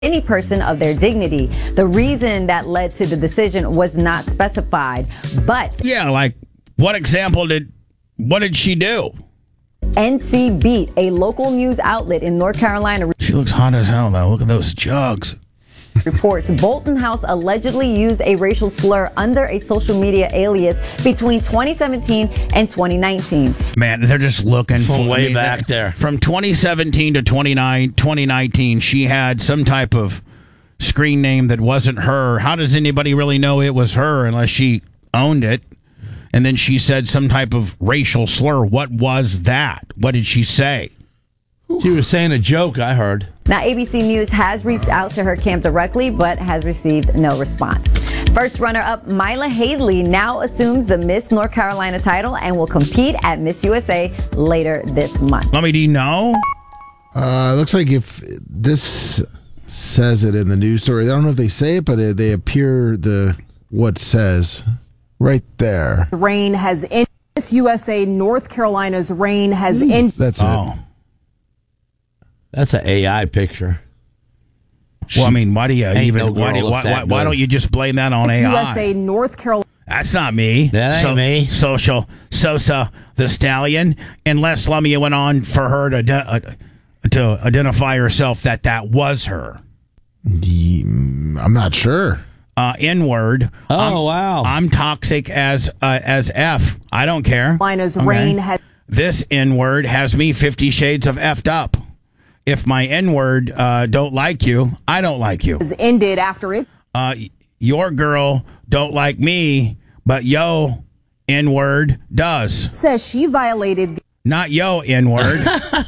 any person of their dignity. The reason that led to the decision was not specified, but yeah, like what did she do? NC Beat, a local news outlet in North Carolina, She looks hot as hell though. Look at those jugs. reports Bolton House allegedly used a racial slur under a social media alias between 2017 and 2019. Man, they're just looking from way back there. From 2017 to 2019, she had some type of screen name that wasn't her. How does anybody really know it was her unless she owned it? And then she said some type of racial slur. What was that? What did she say? She was saying a joke, I heard. Now, ABC News has reached out to her camp directly, but has received no response. First runner-up Mila Haley now assumes the Miss North Carolina title and will compete at Miss USA later this month. Lummy, do you know? Looks like if this says it in the news story, I don't know if they say it, but they appear what says right there. Reign has ended. Miss USA North Carolina's reign has ended. That's it. That's an AI picture. Well, I mean, why do you Ain't even? no girl looks that Why good. don't you just blame that on Miss AI? USA North Carolina. That's not me. That ain't me. Social Sosa the Stallion. Unless Lummy went on for her to identify herself that was her. I'm not sure. N-word. Wow. I'm toxic as F. I don't care. Carolina's Okay. reign has This N-word has me 50 shades of effed up. If my N-word don't like you, I don't like you. ended after it. Your girl don't like me, but yo N-word does. Says she violated the Not yo N-word.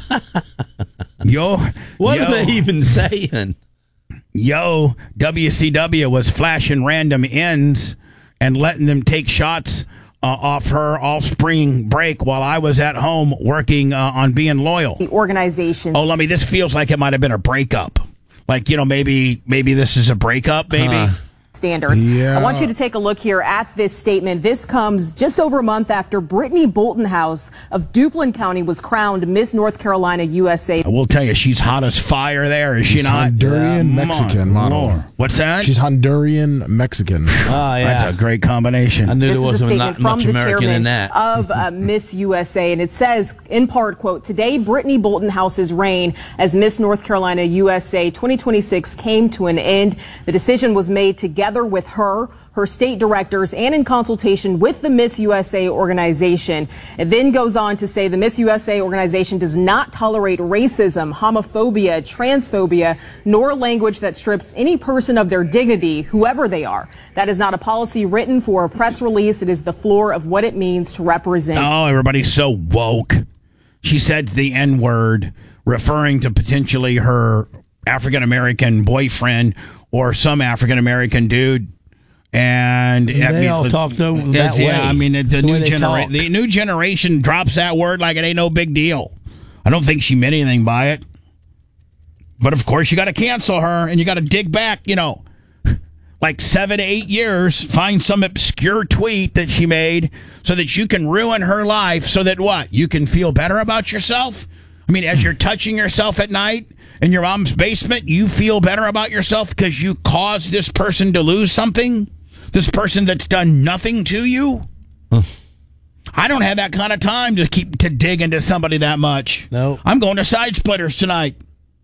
What are they even saying? Yo, WCW was flashing random ends and letting them take shots off her all spring break while I was at home working on being loyal. the organization's Oh, Lummy, this feels like it might have been a breakup. Like, maybe this is a breakup, maybe. standards. Yeah. I want you to take a look here at this statement. This comes just over a month after Brittany Bolton House of Duplin County was crowned Miss North Carolina USA. I will tell you, she's hot as fire there, is she She's not? Honduran Mexican model. Lord. What's that? She's Honduran Mexican. Oh, yeah. That's a great combination. I knew This there is a wasn't statement not from much the American in chairman that. of Miss USA, and it says, in part, quote, today Brittany Bolton House's reign as Miss North Carolina USA 2026 came to an end. The decision was made together with her state directors, and in consultation with the Miss USA organization. It then goes on to say the Miss USA organization does not tolerate racism, homophobia, transphobia, nor language that strips any person of their dignity, whoever they are. That is not a policy written for a press release. It is the floor of what it means to represent. Oh, everybody's so woke. She said the N-word, referring to potentially her African-American boyfriend or some African-American dude. And They all talk that way. Yeah, I mean, the way new they talk. the new generation drops that word like it ain't no big deal. I don't think she meant anything by it. But of course, you got to cancel her, and you got to dig back, like 7 to 8 years, find some obscure tweet that she made so that you can ruin her life so that what? You can feel better about yourself? I mean, as you're touching yourself at night in your mom's basement, you feel better about yourself because you caused this person to lose something? This person that's done nothing to you? I don't have that kind of time to dig into somebody that much. No. I'm going to Side Splitters tonight.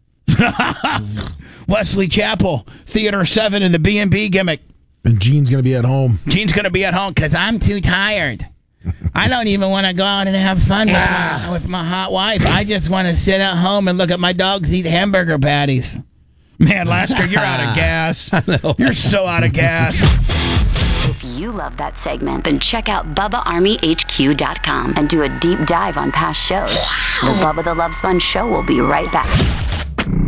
Wesley Chapel, Theater 7 in the B&B gimmick. And Gene's going to be at home. Gene's going to be at home because I'm too tired. I don't even want to go out and have fun with my hot wife. I just want to sit at home and look at my dogs eat hamburger patties. Man, Lasker, you're out of gas. You're so out of gas. If you love that segment, then check out BubbaArmyHQ.com and do a deep dive on past shows. The Bubba the Love Sponge Show will be right back.